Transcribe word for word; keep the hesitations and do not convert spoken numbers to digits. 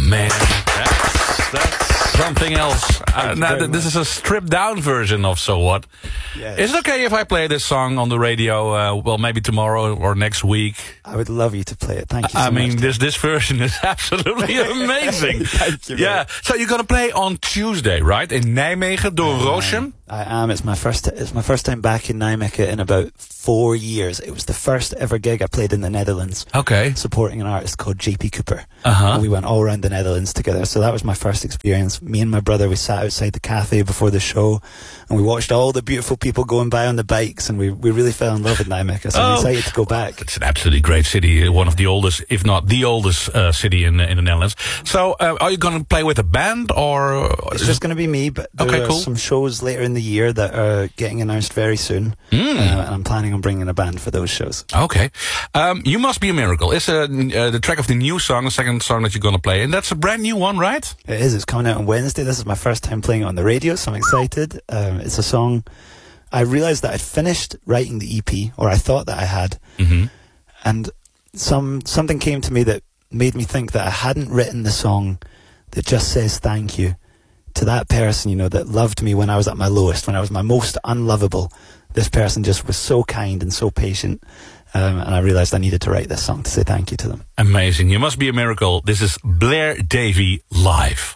man, that's, that's something else. Uh, now, th- this is a stripped down version of So What. Yes. Is it okay if I play this song on the radio, uh, well, maybe tomorrow or next week? I would love you to play it. Thank you so I mean, much. this this version is absolutely amazing. Thank you. Yeah. So you're going to play on Tuesday, right? In Nijmegen, door I Roosjem? I am. It's my first. It's my first time back in Nijmegen in about four years. It was the first ever gig I played in the Netherlands. Okay. Supporting an artist called J P Cooper. Uh-huh. And we went all around the Netherlands together. So that was my first experience. Me and my brother, we sat outside the cafe before the show, and we watched all the beautiful people going by on the bikes, and we we really fell in love with Nijmegen. So I'm Oh. excited to go back. It's an absolutely great city, one of the oldest, if not the oldest uh, city in in the Netherlands. So, uh, are you going to play with a band, or It's just going to be me, but there Okay, are cool. some shows later in the year that are getting announced very soon, Mm. uh, and I'm planning on bringing a band for those shows. Okay. Um, You Must Be a Miracle is uh, uh, the track of the new song, the second song that you're going to play, and that's a brand new one, right? It is. It's coming out on Wednesday. This is my first time playing it on the radio, so I'm excited. Um, it's a song. I realised that I'd finished writing the E P, or I thought that I had, Mm-hmm. and some something came to me that made me think that I hadn't written the song that just says thank you to that person, you know, that loved me when I was at my lowest, when I was my most unlovable. This person just was so kind and so patient, um, and I realised I needed to write this song to say thank you to them. Amazing. You Must Be a Miracle. This is Blair Davy live.